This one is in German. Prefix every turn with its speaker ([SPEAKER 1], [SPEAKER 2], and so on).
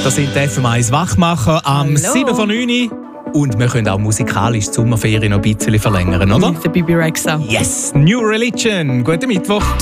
[SPEAKER 1] Das sind die FM1 Wachmacher am 7 von 9 und wir können auch musikalisch die Sommerferien noch ein bisschen verlängern, oder?
[SPEAKER 2] Mit der Bibi Rexha.
[SPEAKER 1] Yes, New Religion. Guten Mittwoch.